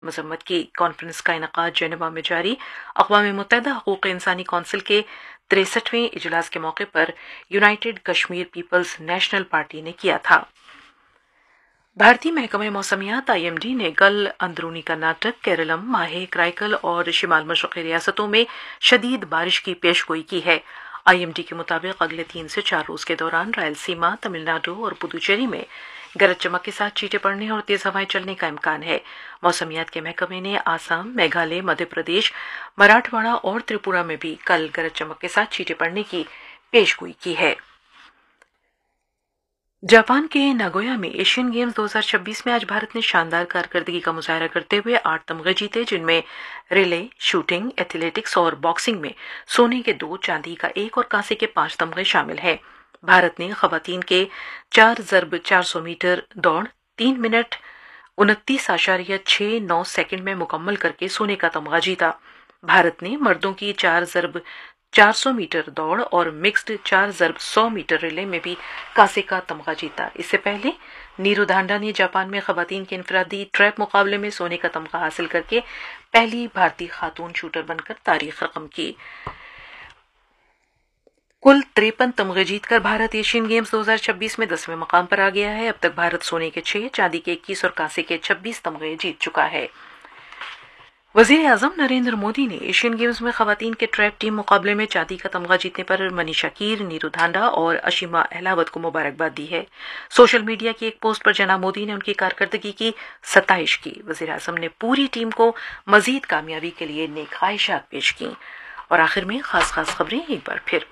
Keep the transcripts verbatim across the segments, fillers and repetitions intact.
मजम्मत की कॉन्फ्रेंस का इनकाद जेनेवा में जारी अक़वाम मुत्तहिदा हकूक़ इंसानी कौंसिल के तिरसठवें इजलास के मौके पर United Kashmir peoples national party ने किया था। भारतीय महकमे मौसमियात आई एम डी ने कल अंदरूनी कर्नाटक, केरलम, माहे, कराईकल और शिमाल मशरक़ी रियासतों में शदीद बारिश की पेशगोई की है। आई एम डी के मुताबिक अगले तीन से चार रोज के दौरान रायलसीमा, तमिलनाडु और पुदुचेरी में गरज चमक के साथ छींटे पड़ने और तेज हवाएं चलने का इम्कान है। मौसमियात के महकमे ने आसाम, मेघालय, मध्य प्रदेश, मराठवाड़ा और त्रिपुरा में भी कल गरज चमक के साथ छींटे पड़ने की पेशगोई की है। जापान के नागोया में एशियन गेम्स दो हज़ार छब्बीस में आज भारत ने शानदार कारकर्दगी का मुजाहरा करते हुए आठ तमगे जीते, जिनमें रिले, शूटिंग, एथलेटिक्स और बॉक्सिंग में सोने के दो, चांदी का एक और कांसे के पांच तमगे शामिल हैं। भारत ने खवातीन के चार जर्ब चार सौ मीटर दौड़ तीन मिनट उनतीस आशारिया छह नौ सेकंड में मुकम्मल करके सोने का तमगा जीता। भारत ने मर्दों की चार जर्ब चार सौ मीटर दौड़ और मिक्स्ड चार जर्ब सौ मीटर रिले में भी कांसे का तमगा जीता। इससे पहले नीरू धांडा ने जापान में खवातीन के इनफरादी ट्रैप मुकाबले में सोने का तमगा हासिल करके पहली भारतीय खातून शूटर बनकर तारीख रकम की। कुल तिरपन तमगे जीतकर भारत एशियन गेम्स दो हज़ार छब्बीस में दसवें मकाम पर आ गया है। अब तक भारत सोने के छह, चांदी के इक्कीस और कांसे के छब्बीस तमगे जीत चुका है। वजीर आजम नरेंद्र मोदी ने एशियन गेम्स में खवातीन के ट्रैप टीम मुकाबले में चांदी का तमगा जीतने पर मनीषा कीर, नीरू धांडा और अशीमा अहलावत को मुबारकबाद दी है। सोशल मीडिया की एक पोस्ट पर जनाब मोदी ने उनकी कारकर्दगी की सताइश की। वजीर आजम ने पूरी टीम को मजीद कामयाबी के लिए नेक ख्वाहिशात पेश की। और आखिर में खास खास खबरें एक बार फिर।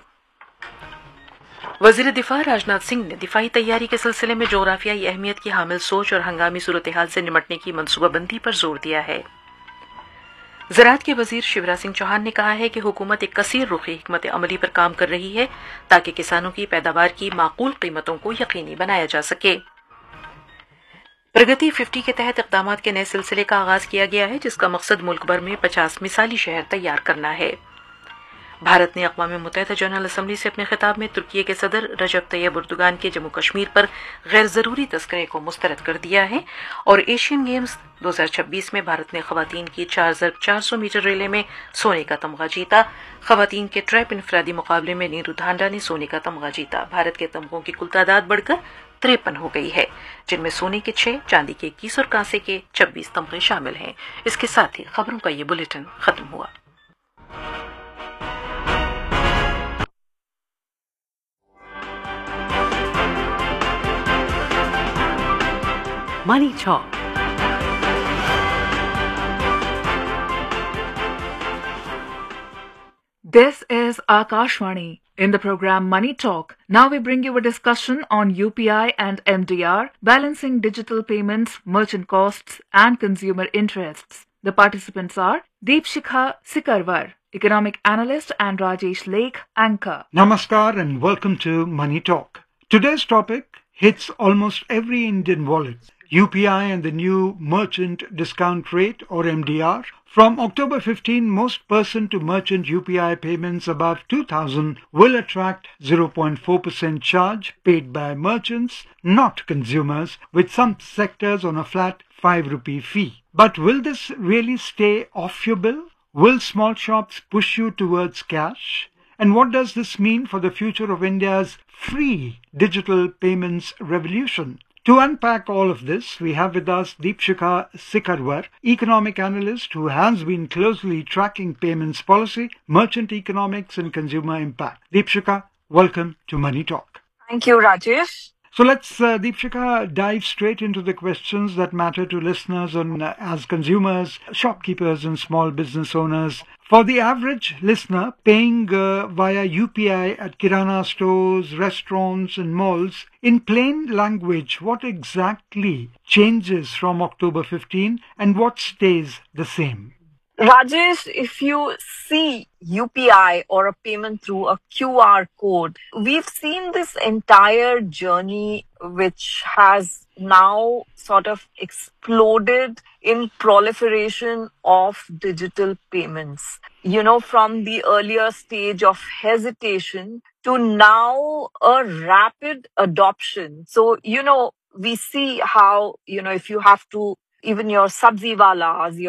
वजीर दिफा राजनाथ सिंह ने दिफाई तैयारी के सिलसिले में जोग्राफियाई अहमियत की हामिल सोच और हंगामी सूरत हाल से निमटने की मनसूबाबंदी पर जोर दिया है। ज़राअत के वजीर शिवराज सिंह चौहान ने कहा है कि हुकूमत एक कसीर रुखी हिकमत अमली पर काम कर रही है ताकि किसानों की पैदावार की माकूल कीमतों को यकीनी बनाया जा सके। प्रगति पचास के तहत इक़दाम के नए सिलसिले का आगाज किया गया है, जिसका मकसद मुल्क भर में पचास मिसाली शहर तैयार करना है। भारत ने अक़वाम मुत्तहिदा जनरल असम्बली से अपने खिताब में तुर्की के सदर रजब तैयब एर्दोगान के जम्मू कश्मीर पर गैर ज़रूरी तस्करे को मुस्तरद कर दिया है। और एशियन गेम्स दो हज़ार छब्बीस में भारत ने खवातीन की चार जर्ब चार सौ मीटर रिले में सोने का तमगा जीता। खवातीन के ट्रैप इनफरादी मुकाबले में नीरू धांडा ने सोने का तमगा जीता। भारत के तमगों की कुल तादाद बढ़कर तिरपन हो गई है, जिनमें सोने के छह, चांदी के इक्कीस और कांसे के छब्बीस तमगे शामिल हैं। इसके साथ ही खबरों का ये बुलेटिन खत्म हुआ। Money Talk. This is Akashvani. In the program Money Talk, now we bring you a discussion on U P I and M D R, balancing digital payments, merchant costs and consumer interests. The participants are Deepshikha Sikarwar, economic analyst, and Rajesh Lake, anchor. Namaskar and welcome to Money Talk. Today's topic hits almost every Indian wallet. U P I and the new merchant discount rate or M D R. From October fifteenth, most person-to-merchant U P I payments above two thousand will attract zero point four percent charge paid by merchants, not consumers, with some sectors on a flat five rupee fee. But will this really stay off your bill? Will small shops push you towards cash? And what does this mean for the future of India's free digital payments revolution? To unpack all of this, we have with us Deepshikha Sikarwar, economic analyst who has been closely tracking payments policy, merchant economics and consumer impact. Deepshikha, welcome to Money Talk. Thank you, Rajesh. So let's, uh, Deepshikha, dive straight into the questions that matter to listeners on, uh, as consumers, shopkeepers and small business owners. For the average listener, paying uh, via U P I at kirana stores, restaurants and malls, in plain language, what exactly changes from October fifteenth and what stays the same? Rajesh, if you see U P I or a payment through a Q R code, we've seen this entire journey which has now sort of exploded in proliferation of digital payments. You know, from the earlier stage of hesitation to now a rapid adoption. So, you know, we see how, you know, if you have to even your sabzi walas,